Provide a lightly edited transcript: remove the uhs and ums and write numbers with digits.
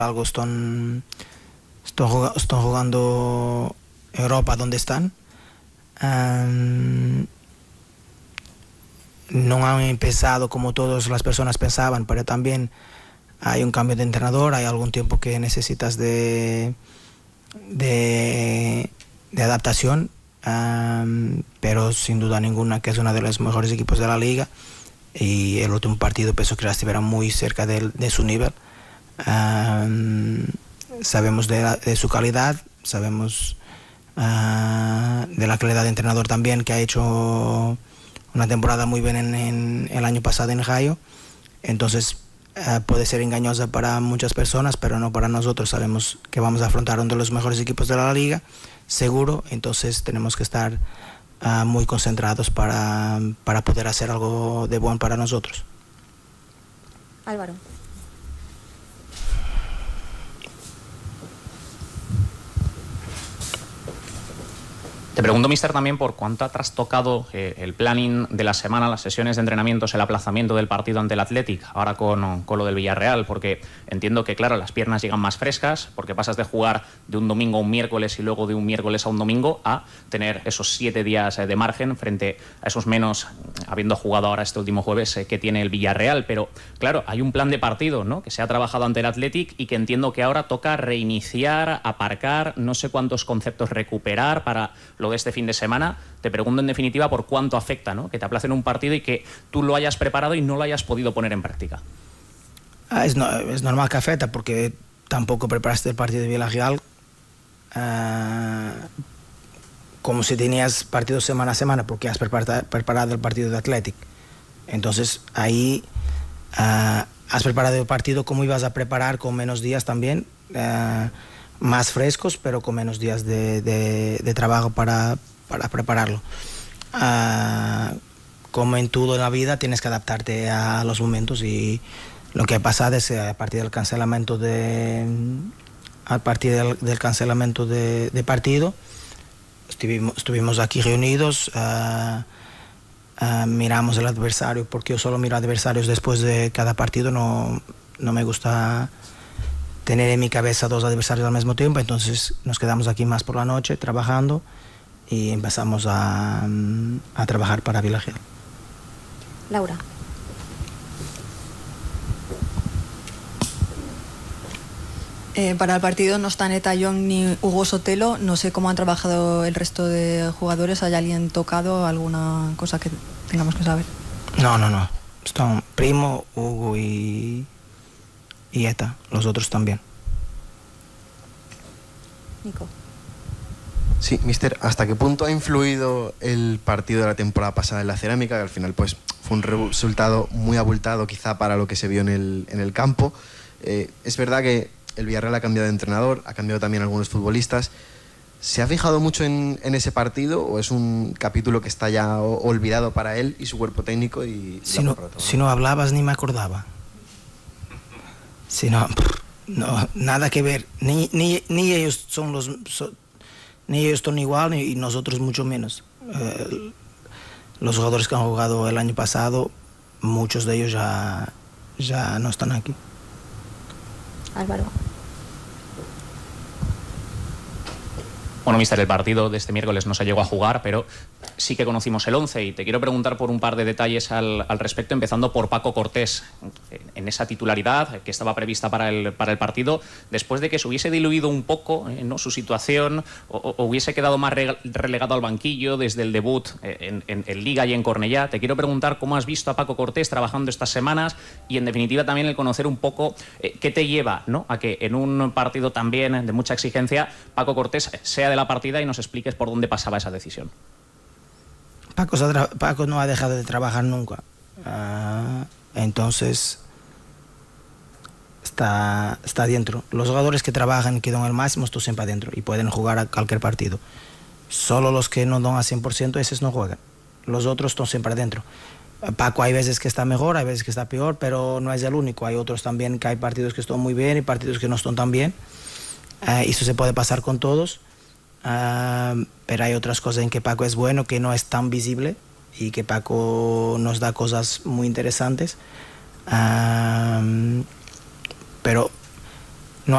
algo están jugando Europa donde están. No han empezado como todas las personas pensaban, pero también hay un cambio de entrenador, hay algún tiempo que necesitas de adaptación, pero sin duda ninguna que es uno de los mejores equipos de la liga, y el último partido pienso que la estuvieron muy cerca de su nivel. Sabemos de su calidad, sabemos de la calidad de entrenador también, que ha hecho una temporada muy bien en el año pasado en Rayo. Entonces puede ser engañosa para muchas personas, pero no para nosotros. Sabemos que vamos a afrontar uno de los mejores equipos de la liga, seguro. Entonces tenemos que estar muy concentrados para poder hacer algo de bueno para nosotros. Álvaro. Te pregunto, míster, también por cuánto ha trastocado el planning de la semana, las sesiones de entrenamientos, el aplazamiento del partido ante el Athletic, ahora con lo del Villarreal, porque entiendo que, claro, las piernas llegan más frescas, porque pasas de jugar de un domingo a un miércoles y luego de un miércoles a un domingo a tener esos 7 días de margen frente a esos menos, habiendo jugado ahora este último jueves, que tiene el Villarreal. Pero, claro, hay un plan de partido, ¿no?, que se ha trabajado ante el Athletic y que entiendo que ahora toca reiniciar, aparcar, no sé cuántos conceptos recuperar para lo de este fin de semana. Te pregunto en definitiva por cuánto afecta, ¿no?, que te aplacen un partido y que tú lo hayas preparado y no lo hayas podido poner en práctica. Es normal que afecta, porque tampoco preparaste el partido de Villarreal como si tenías partidos semana a semana, porque has preparado el partido de Athletic. Entonces ahí has preparado el partido como ibas a preparar, con menos días también, más frescos, pero con menos días de trabajo para prepararlo. Como en todo en la vida, tienes que adaptarte a los momentos, y lo que ha pasado es que a partir del cancelamiento de partido, estuvimos aquí reunidos, miramos el adversario, porque yo solo miro adversarios después de cada partido. No me gusta tener en mi cabeza 2 adversarios al mismo tiempo. Entonces nos quedamos aquí más por la noche trabajando y empezamos a trabajar para Villarreal. Laura. Para el partido no están Eta Young ni Hugo Sotelo. No sé cómo han trabajado el resto de jugadores. ¿Hay alguien tocado? ¿Alguna cosa que tengamos que saber? No. Están Primo, Hugo y Eta. Los otros también. Nico. Sí, mister, ¿hasta qué punto ha influido el partido de la temporada pasada en la Cerámica? Que al final pues fue un resultado muy abultado quizá para lo que se vio en el campo. Es verdad que el Villarreal ha cambiado de entrenador, ha cambiado también algunos futbolistas. ¿Se ha fijado mucho en ese partido, o es un capítulo que está ya olvidado para él y su cuerpo técnico? Si no hablabas ni me acordaba. Si no, nada que ver. Ni ellos ni ellos son igual, y nosotros mucho menos. Los jugadores que han jugado el año pasado, muchos de ellos ya no están aquí. Álvaro. Bueno, míster, el partido de este miércoles no se llegó a jugar, pero sí que conocimos el 11, y te quiero preguntar por un par de detalles al respecto, empezando por Paco Cortés, en esa titularidad que estaba prevista para el partido, después de que se hubiese diluido un poco, ¿no?, su situación, o hubiese quedado más relegado al banquillo desde el debut en Liga y en Cornellá. Te quiero preguntar cómo has visto a Paco Cortés trabajando estas semanas, y en definitiva también el conocer un poco qué te lleva, ¿no?, a que en un partido también de mucha exigencia Paco Cortés sea de la partida y nos expliques por dónde pasaba esa decisión. Paco no ha dejado de trabajar nunca. Entonces está dentro. Los jugadores que trabajan y que dan el máximo están siempre adentro y pueden jugar a cualquier partido. Solo los que no dan al 100%, esos no juegan. Los otros están siempre adentro. Paco hay veces que está mejor, hay veces que está peor, pero no es el único. Hay otros también, que hay partidos que están muy bien y partidos que no están tan bien. Eso se puede pasar con todos. Pero hay otras cosas en que Paco es bueno, que no es tan visible, y que Paco nos da cosas muy interesantes. Pero